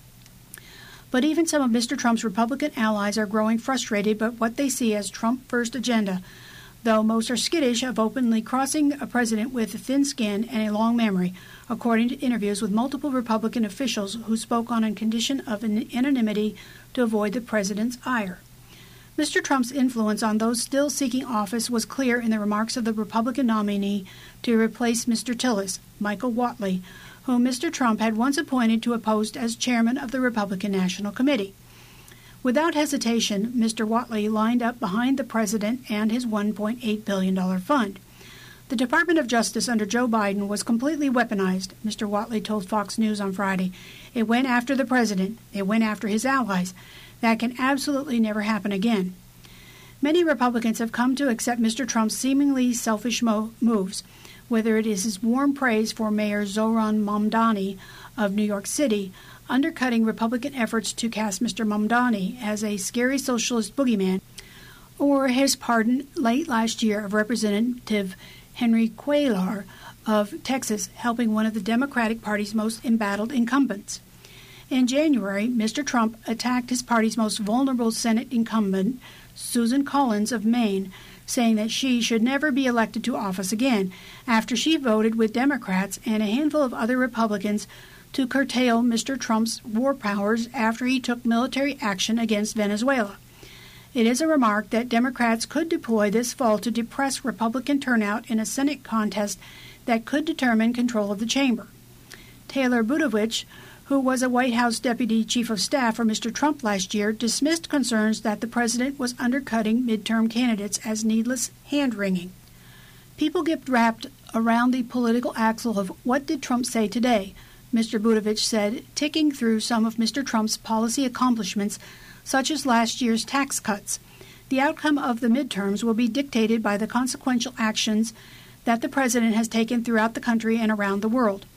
But even some of Mister Trump's Republican allies are growing frustrated by what they see as Trump-first agenda, though most are skittish of openly crossing a president with a thin skin and a long memory, according to interviews with multiple Republican officials who spoke on a condition of anonymity to avoid the president's ire. Mister Trump's influence on those still seeking office was clear in the remarks of the Republican nominee to replace Mister Tillis, Michael Whatley, whom Mister Trump had once appointed to a post as chairman of the Republican National Committee. Without hesitation, Mister Whatley lined up behind the president and his one point eight billion dollars fund. The Department of Justice under Joe Biden was completely weaponized, Mister Whatley told Fox News on Friday. It went after the president. It went after his allies. That can absolutely never happen again. Many Republicans have come to accept Mister Trump's seemingly selfish mo- moves, whether it is his warm praise for Mayor Zohran Mamdani of New York City, undercutting Republican efforts to cast Mister Mamdani as a scary socialist boogeyman, or his pardon late last year of Representative Henry Cuellar of Texas, helping one of the Democratic Party's most embattled incumbents. In January, Mister Trump attacked his party's most vulnerable Senate incumbent, Susan Collins of Maine, saying that she should never be elected to office again after she voted with Democrats and a handful of other Republicans to curtail Mister Trump's war powers after he took military action against Venezuela. It is a remark that Democrats could deploy this fall to depress Republican turnout in a Senate contest that could determine control of the chamber. Taylor Budovich, who was a White House Deputy Chief of Staff for Mister Trump last year, dismissed concerns that the president was undercutting midterm candidates as needless hand-wringing. People get wrapped around the political axle of what did Trump say today, Mister Budovich said, ticking through some of Mister Trump's policy accomplishments, such as last year's tax cuts. The outcome of the midterms will be dictated by the consequential actions that the president has taken throughout the country and around the world.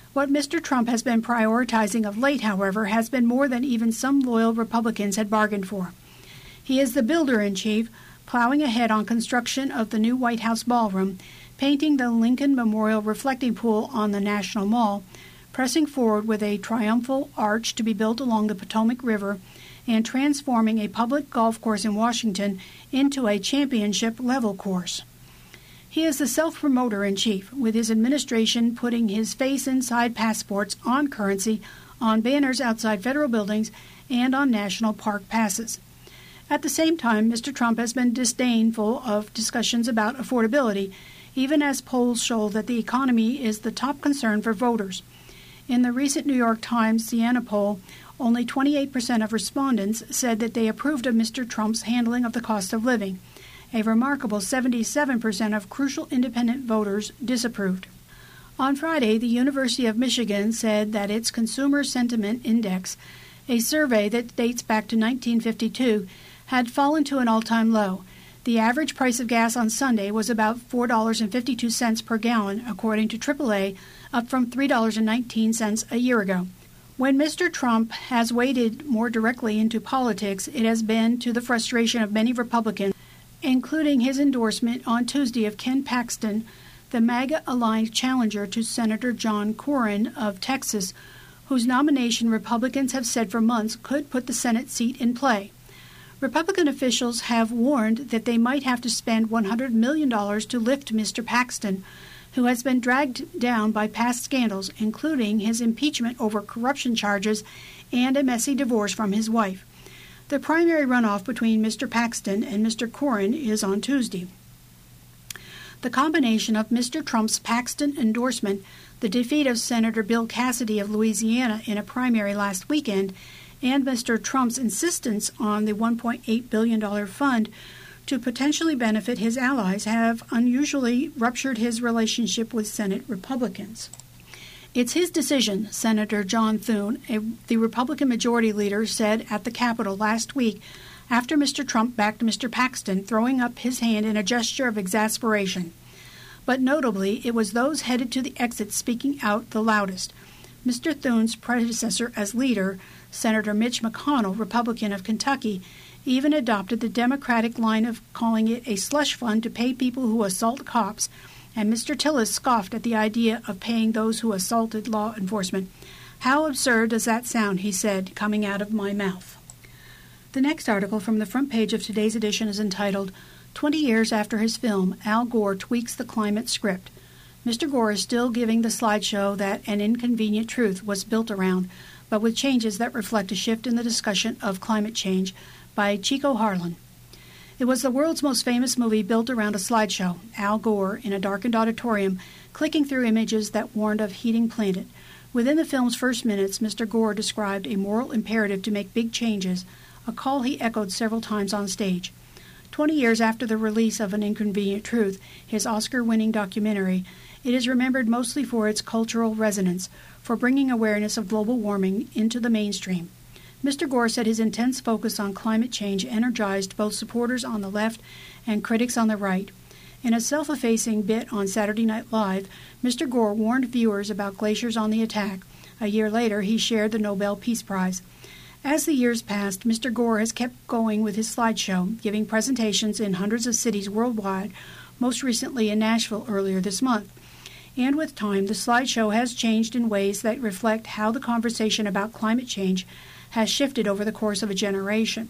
What Mister Trump has been prioritizing of late, however, has been more than even some loyal Republicans had bargained for. He is the builder-in-chief, plowing ahead on construction of the new White House ballroom, painting the Lincoln Memorial reflecting pool on the National Mall, pressing forward with a triumphal arch to be built along the Potomac River, and transforming a public golf course in Washington into a championship-level course. He is the self-promoter-in-chief, with his administration putting his face inside passports on currency, on banners outside federal buildings, and on national park passes. At the same time, Mister Trump has been disdainful of discussions about affordability, even as polls show that the economy is the top concern for voters. In the recent New York Times Siena poll, only twenty-eight percent of respondents said that they approved of Mister Trump's handling of the cost of living. A remarkable seventy-seven percent of crucial independent voters disapproved. On Friday, the University of Michigan said that its Consumer Sentiment Index, a survey that dates back to nineteen fifty-two, had fallen to an all-time low. The average price of gas on Sunday was about four dollars and fifty-two cents per gallon, according to triple A, up from three dollars and nineteen cents a year ago. When Mister Trump has waded more directly into politics, it has been to the frustration of many Republicans, including his endorsement on Tuesday of Ken Paxton, the MAGA-aligned challenger to Senator John Cornyn of Texas, whose nomination Republicans have said for months could put the Senate seat in play. Republican officials have warned that they might have to spend one hundred million dollars to lift Mister Paxton, who has been dragged down by past scandals, including his impeachment over corruption charges and a messy divorce from his wife. The primary runoff between Mister Paxton and Mister Cornyn is on Tuesday. The combination of Mister Trump's Paxton endorsement, the defeat of Senator Bill Cassidy of Louisiana in a primary last weekend, and Mister Trump's insistence on the one point eight billion dollars fund to potentially benefit his allies have unusually ruptured his relationship with Senate Republicans. It's his decision, Senator John Thune, a, the Republican Majority Leader, said at the Capitol last week after Mister Trump backed Mister Paxton, throwing up his hand in a gesture of exasperation. But notably, it was those headed to the exit speaking out the loudest. Mister Thune's predecessor as leader, Senator Mitch McConnell, Republican of Kentucky, even adopted the Democratic line of calling it a slush fund to pay people who assault cops, and Mister Tillis scoffed at the idea of paying those who assaulted law enforcement. "How absurd does that sound," he said, "coming out of my mouth." The next article from the front page of today's edition is entitled, twenty years after his film, Al Gore tweaks the climate script. Mister Gore is still giving the slideshow that An Inconvenient Truth was built around, but with changes that reflect a shift in the discussion of climate change by Chico Harlan. It was the world's most famous movie built around a slideshow, Al Gore in a darkened auditorium, clicking through images that warned of heating planet. Within the film's first minutes, Mister Gore described a moral imperative to make big changes, a call he echoed several times on stage. Twenty years after the release of An Inconvenient Truth, his Oscar-winning documentary, it is remembered mostly for its cultural resonance, for bringing awareness of global warming into the mainstream. Mister Gore said his intense focus on climate change energized both supporters on the left and critics on the right. In a self-effacing bit on Saturday Night Live, Mister Gore warned viewers about glaciers on the attack. A year later, he shared the Nobel Peace Prize. As the years passed, Mister Gore has kept going with his slideshow, giving presentations in hundreds of cities worldwide, most recently in Nashville earlier this month. And with time, the slideshow has changed in ways that reflect how the conversation about climate change has shifted over the course of a generation.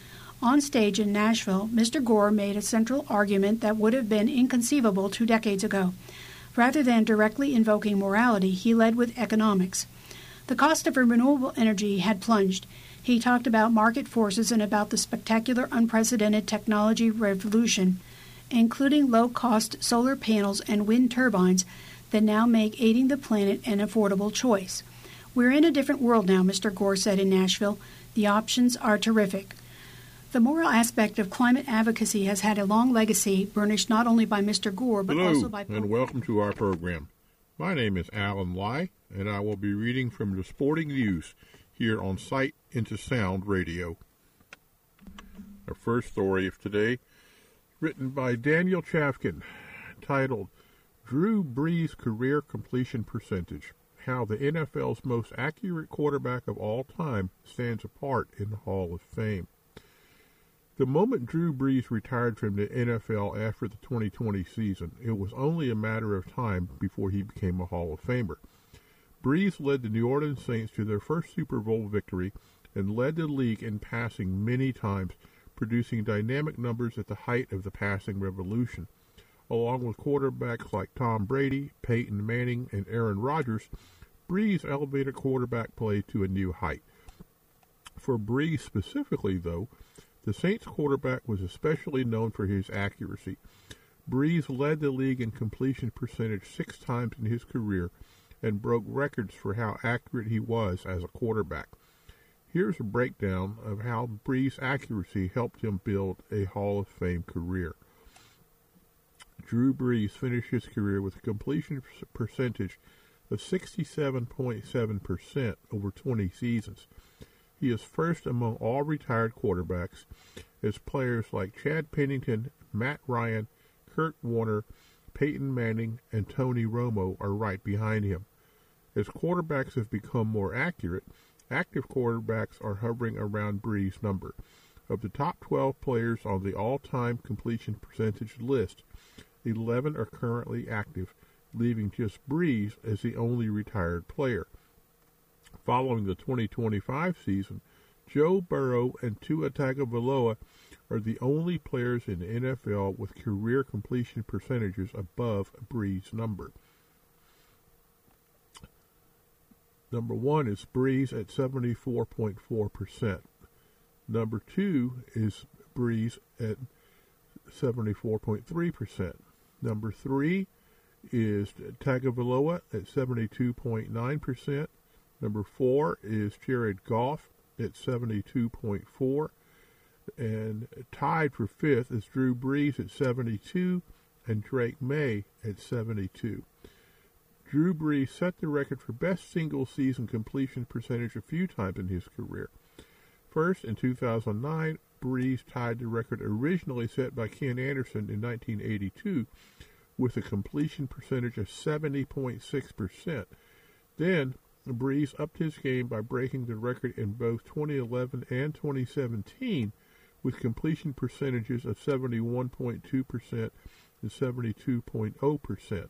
On stage in Nashville, Mister Gore made a central argument that would have been inconceivable two decades ago. Rather than directly invoking morality, he led with economics. The cost of renewable energy had plunged. He talked about market forces and about the spectacular, unprecedented technology revolution, including low-cost solar panels and wind turbines that now make aiding the planet an affordable choice. "We're in a different world now," Mister Gore said in Nashville. "The options are terrific." The moral aspect of climate advocacy has had a long legacy, burnished not only by Mister Gore, but Hello, also by... Hello, and welcome to our program. My name is Alan Lai, and I will be reading from the Sporting News here on Sight into Sound Radio. Our first story of today, written by Daniel Chafkin, titled Drew Brees' Career Completion Percentage, how the N F L's most accurate quarterback of all time stands apart in the Hall of Fame. The moment Drew Brees retired from the N F L after the twenty twenty season, it was only a matter of time before he became a Hall of Famer. Brees led the New Orleans Saints to their first Super Bowl victory and led the league in passing many times, producing dynamic numbers at the height of the passing revolution. Along with quarterbacks like Tom Brady, Peyton Manning, and Aaron Rodgers, Brees elevated quarterback play to a new height. For Brees specifically, though, the Saints quarterback was especially known for his accuracy. Brees led the league in completion percentage six times in his career and broke records for how accurate he was as a quarterback. Here's a breakdown of how Brees' accuracy helped him build a Hall of Fame career. Drew Brees finished his career with a completion percentage of sixty-seven point seven percent over twenty seasons. He is first among all retired quarterbacks, as players like Chad Pennington, Matt Ryan, Kurt Warner, Peyton Manning, and Tony Romo are right behind him. As quarterbacks have become more accurate, active quarterbacks are hovering around Brees' number. Of the top twelve players on the all-time completion percentage list, eleven are currently active, leaving just Brees as the only retired player. Following the twenty twenty-five season, Joe Burrow and Tua Tagovailoa are the only players in the N F L with career completion percentages above Brees' number. Number one is Brees at seventy-four point four percent. Number two is Brees at seventy-four point three percent. Number three is Tagovailoa at seventy-two point nine percent. Number four is Jared Goff at seventy-two point four. And tied for fifth is Drew Brees at seventy-two and Drake May at seventy-two. Drew Brees set the record for best single-season completion percentage a few times in his career. First, in two thousand nine, Brees tied the record originally set by Ken Anderson in nineteen eighty-two with a completion percentage of seventy point six percent. Then, Brees upped his game by breaking the record in both twenty eleven and twenty seventeen with completion percentages of seventy-one point two percent and seventy-two point zero percent.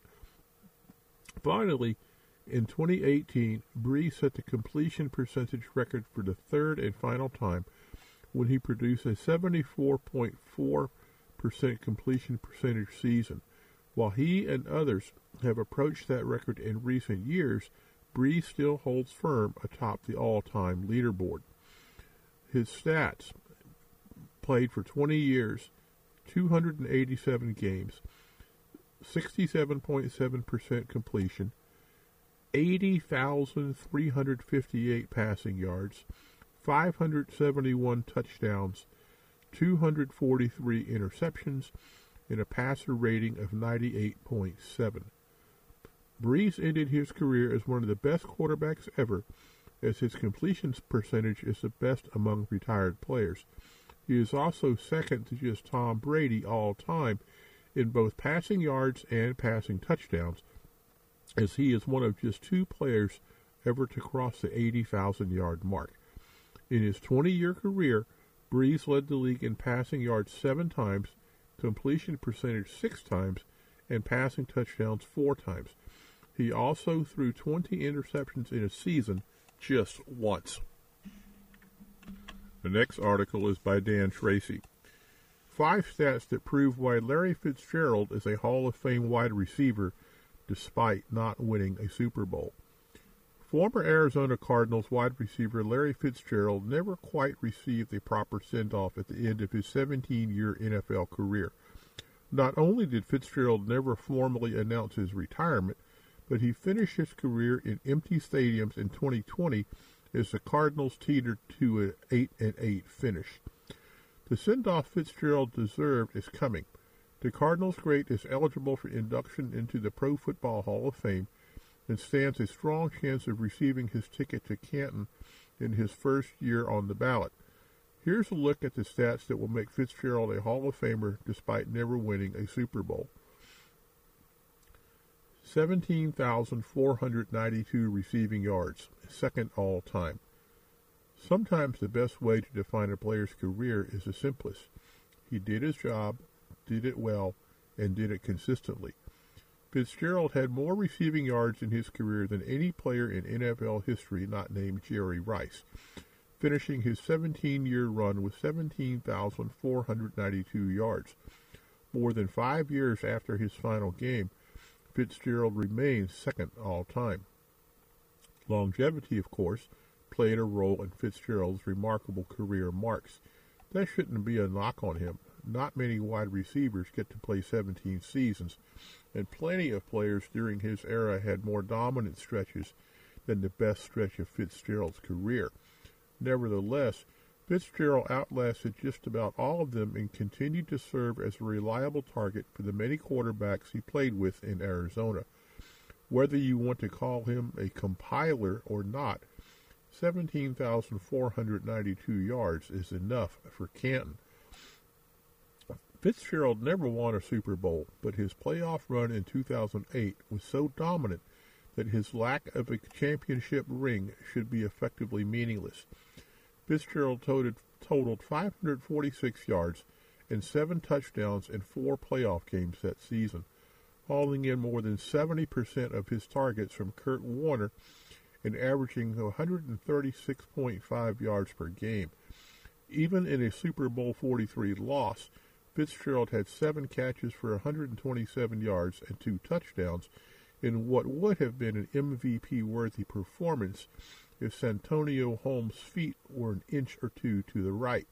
Finally, in twenty eighteen, Brees set the completion percentage record for the third and final time when he produced a seventy-four point four percent completion percentage season. While he and others have approached that record in recent years, Brees still holds firm atop the all-time leaderboard. His stats: played for twenty years, two hundred eighty-seven games, sixty-seven point seven percent completion, eighty thousand three hundred fifty-eight passing yards, five hundred seventy-one touchdowns, two hundred forty-three interceptions, and a passer rating of ninety-eight point seven. Brees ended his career as one of the best quarterbacks ever, as his completion percentage is the best among retired players. He is also second to just Tom Brady all time in both passing yards and passing touchdowns, as he is one of just two players ever to cross the eighty thousand yard mark. In his twenty-year career, Brees led the league in passing yards seven times, completion percentage six times, and passing touchdowns four times. He also threw twenty interceptions in a season just once. The next article is by Dan Tracy. Five stats that prove why Larry Fitzgerald is a Hall of Fame wide receiver despite not winning a Super Bowl. Former Arizona Cardinals wide receiver Larry Fitzgerald never quite received a proper send-off at the end of his seventeen-year N F L career. Not only did Fitzgerald never formally announce his retirement, but he finished his career in empty stadiums in twenty twenty as the Cardinals teetered to an eight and eight finish. The send-off Fitzgerald deserved is coming. The Cardinals great is eligible for induction into the Pro Football Hall of Fame and stands a strong chance of receiving his ticket to Canton in his first year on the ballot. Here's a look at the stats that will make Fitzgerald a Hall of Famer despite never winning a Super Bowl. seventeen thousand four hundred ninety-two receiving yards, second all-time. Sometimes the best way to define a player's career is the simplest. He did his job, did it well, and did it consistently. Fitzgerald had more receiving yards in his career than any player in N F L history not named Jerry Rice, finishing his seventeen-year run with seventeen thousand four hundred ninety-two yards. More than five years after his final game, Fitzgerald remains second all-time. Longevity, of course, played a role in Fitzgerald's remarkable career marks. That shouldn't be a knock on him. Not many wide receivers get to play seventeen seasons, and plenty of players during his era had more dominant stretches than the best stretch of Fitzgerald's career. Nevertheless, Fitzgerald outlasted just about all of them and continued to serve as a reliable target for the many quarterbacks he played with in Arizona. Whether you want to call him a compiler or not, seventeen thousand four hundred ninety-two yards is enough for Canton. Fitzgerald never won a Super Bowl, but his playoff run in two thousand eight was so dominant that his lack of a championship ring should be effectively meaningless. Fitzgerald totaled, totaled five hundred forty-six yards and seven touchdowns in four playoff games that season, hauling in more than seventy percent of his targets from Kurt Warner and averaging one hundred thirty-six point five yards per game. Even in a Super Bowl forty-three loss, Fitzgerald had seven catches for one hundred twenty-seven yards and two touchdowns in what would have been an M V P-worthy performance if Santonio Holmes' feet were an inch or two to the right.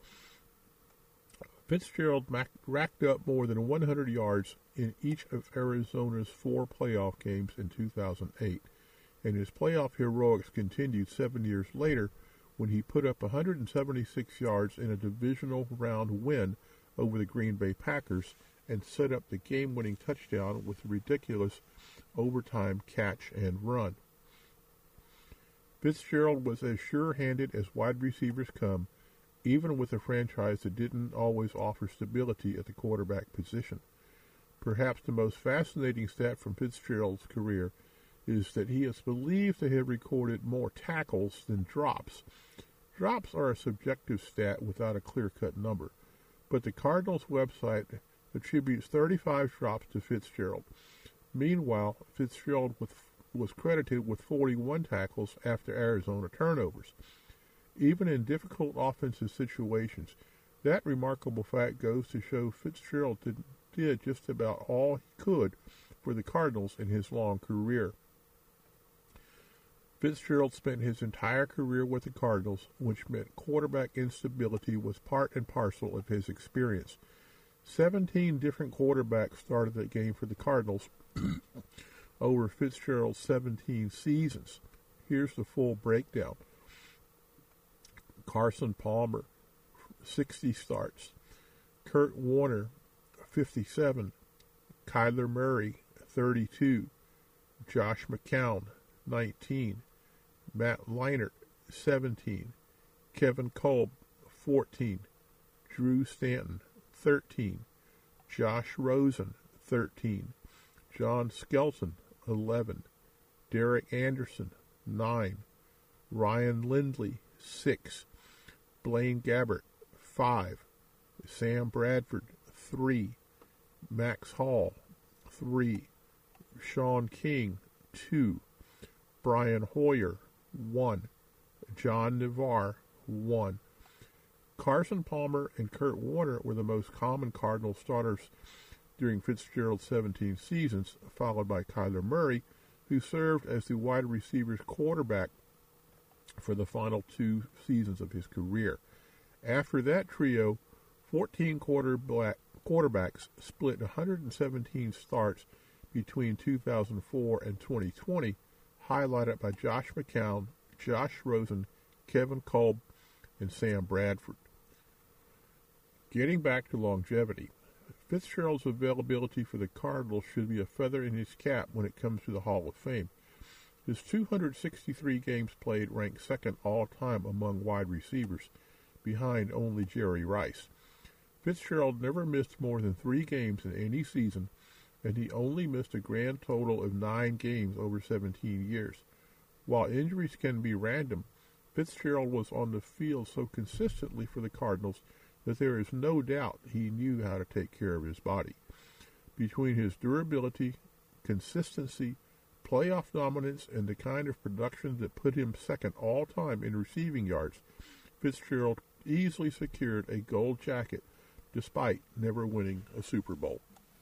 Fitzgerald racked up more than one hundred yards in each of Arizona's four playoff games in two thousand eight, and his playoff heroics continued seven years later when he put up one hundred seventy-six yards in a divisional round win over the Green Bay Packers and set up the game-winning touchdown with a ridiculous overtime catch and run. Fitzgerald was as sure-handed as wide receivers come, even with a franchise that didn't always offer stability at the quarterback position. Perhaps the most fascinating stat from Fitzgerald's career is that he is believed to have recorded more tackles than drops. Drops are a subjective stat without a clear-cut number, but the Cardinals website attributes thirty-five drops to Fitzgerald. Meanwhile, Fitzgerald with, was credited with forty-one tackles after Arizona turnovers. Even in difficult offensive situations, that remarkable fact goes to show Fitzgerald did, did just about all he could for the Cardinals in his long career. Fitzgerald spent his entire career with the Cardinals, which meant quarterback instability was part and parcel of his experience. Seventeen different quarterbacks started the game for the Cardinals over Fitzgerald's seventeen seasons. Here's the full breakdown. Carson Palmer, sixty starts. Kurt Warner, fifty-seven. Kyler Murray, thirty-two. Josh McCown, nineteen. Matt Leinart, seventeen. Kevin Kolb, fourteen. Drew Stanton, thirteen. Josh Rosen, thirteen. John Skelton, eleven. Derek Anderson, nine. Ryan Lindley, six. Blaine Gabbert, five. Sam Bradford, three. Max Hall, three. Sean King, two. Brian Hoyer, one. John Navarre, one. Carson Palmer and Kurt Warner were the most common Cardinal starters during Fitzgerald's seventeen seasons, followed by Kyler Murray, who served as the wide receivers quarterback for the final two seasons of his career. After that trio, fourteen quarterback, quarterbacks split one hundred seventeen starts between two thousand four and twenty twenty, highlighted by Josh McCown, Josh Rosen, Kevin Kolb, and Sam Bradford. Getting back to longevity, Fitzgerald's availability for the Cardinals should be a feather in his cap when it comes to the Hall of Fame. His two hundred sixty-three games played rank second all-time among wide receivers, behind only Jerry Rice. Fitzgerald never missed more than three games in any season, and he only missed a grand total of nine games over seventeen years. While injuries can be random, Fitzgerald was on the field so consistently for the Cardinals that there is no doubt he knew how to take care of his body. Between his durability, consistency, playoff dominance, and the kind of production that put him second all-time in receiving yards, Fitzgerald easily secured a gold jacket despite never winning a Super Bowl.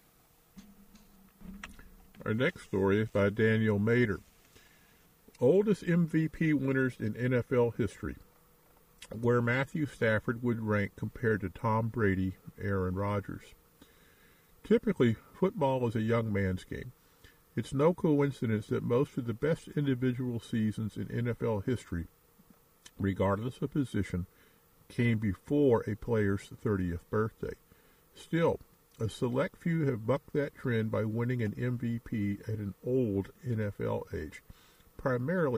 Our next story is by Daniel Mader. Oldest M V P winners in N F L history, where Matthew Stafford would rank compared to Tom Brady, Aaron Rodgers. Typically, football is a young man's game. It's no coincidence that most of the best individual seasons in N F L history, regardless of position, came before a player's thirtieth birthday. Still, a select few have bucked that trend by winning an M V P at an old N F L age, primarily